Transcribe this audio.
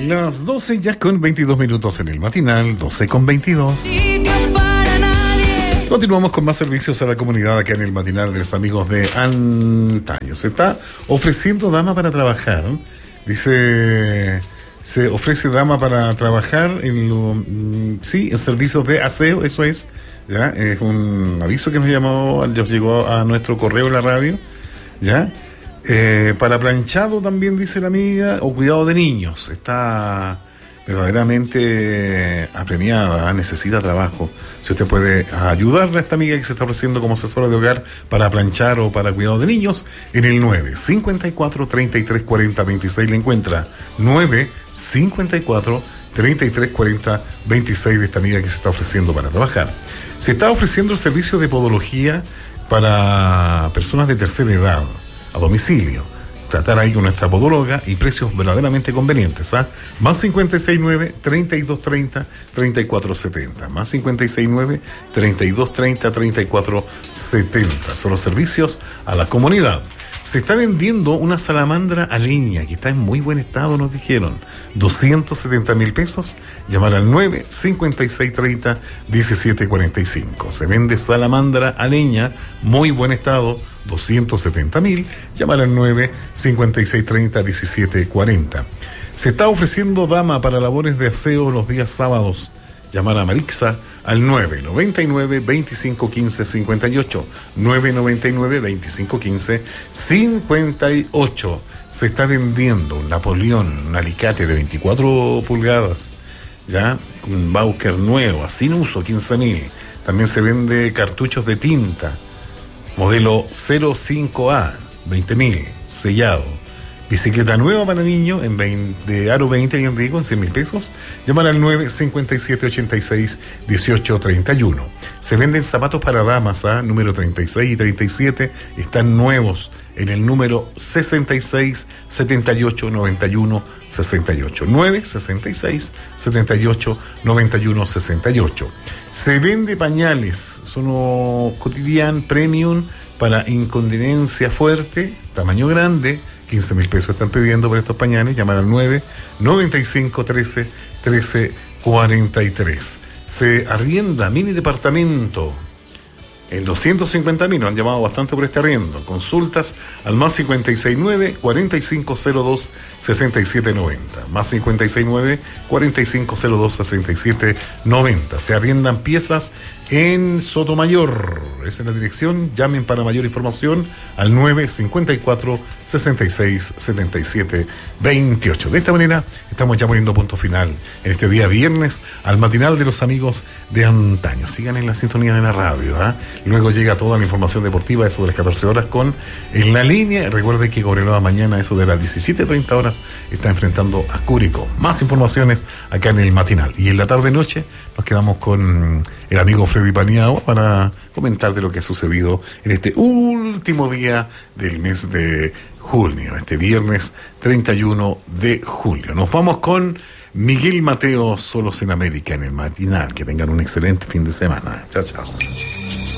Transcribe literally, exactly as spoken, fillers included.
Las doce ya con veintidós minutos en el matinal, doce con veintidós. Continuamos con más servicios a la comunidad acá en el matinal de los amigos de antaño. Se está ofreciendo dama para trabajar. Dice, se ofrece dama para trabajar en lo, sí, en servicios de aseo, eso es. Ya, es un aviso que nos llamó, nos llegó a nuestro correo en la radio. Ya. Eh, para planchado también, dice la amiga, o cuidado de niños. Está verdaderamente apremiada, necesita trabajo. Si usted puede ayudarle a esta amiga que se está ofreciendo como asesora de hogar para planchar o para cuidado de niños, en el nueve cincuenta y cuatro, treinta y tres, cuarenta, veintiséis le encuentra. nueve cincuenta y cuatro, treinta y tres, cuarenta, veintiséis de esta amiga que se está ofreciendo para trabajar. Se está ofreciendo el servicio de podología para personas de tercera edad, a domicilio. Tratar ahí con nuestra podóloga y precios verdaderamente convenientes. ¿ah? Más cincuenta y seis nueve, treinta y dos treinta, treinta y cuatro setenta. Más cincuenta y seis nueve, treinta y dos treinta, treinta y cuatro setenta. Son los servicios a la comunidad. Se está vendiendo una salamandra a leña que está en muy buen estado, nos dijeron. doscientos setenta mil pesos. Llamar al nueve cincuenta y seis treinta, diecisiete cuarenta y cinco. Se vende salamandra a leña, muy buen estado, doscientos setenta mil. Llamar al nueve cincuenta y seis treinta, diecisiete cuarenta. Se está ofreciendo dama para labores de aseo los días sábados. Llamar a Marixa al nueve noventa y nueve, veinticinco quince, cincuenta y ocho. nueve noventa y nueve, veinticinco quince, cincuenta y ocho. Se está vendiendo un Napoleón, un alicate de veinticuatro pulgadas, ya, un Bauker nuevo, sin uso, quince mil. También se vende cartuchos de tinta, modelo cero cinco A, veinte mil, sellado. Bicicleta nueva para niño en veinte, de aro veinte y en rico en cien mil pesos. Llamar al nueve cincuenta y siete, ochenta y seis, dieciocho treinta y uno. Se venden zapatos para damas, ¿ah? Número treinta y seis y treinta y siete están nuevos en el número sesenta y seis, setenta y ocho, noventa y uno, sesenta y ocho. nueve sesenta y seis, setenta y ocho, noventa y uno, sesenta y ocho. Se vende pañales, son unos cotidian premium para incontinencia fuerte, tamaño grande. quince mil pesos están pidiendo por estos pañales. Llamar al nueve noventa y cinco, trece, trece cuarenta y tres. Se arrienda mini departamento en doscientos cincuenta mil. Nos han llamado bastante por este arriendo. Consultas al más cincuenta y seis nueve, cuarenta y cinco cero dos, sesenta y siete noventa. Más cincuenta y seis nueve, cuarenta y cinco cero dos, sesenta y siete noventa. Se arriendan piezas en Sotomayor. Esa es la dirección. Llamen para mayor información al nueve cincuenta y cuatro, sesenta y seis, setenta y siete veintiocho. De esta manera estamos ya poniendo punto final en este día viernes al matinal de los amigos de antaño. Sigan en la sintonía de la radio. ¿eh? Luego llega toda la información deportiva, eso de las catorce horas con En la Línea. Recuerde que Cobreloa mañana, eso de las diecisiete treinta horas, está enfrentando a Curicó. Más informaciones acá en el matinal. Y en la tarde-noche nos quedamos con el amigo Freddy Paniagua para comentar de lo que ha sucedido en este último día del mes de junio, este viernes treinta y uno de julio. Nos vamos con Miguel Mateo, Solos en América, en el matinal. Que tengan un excelente fin de semana. Chao, chao.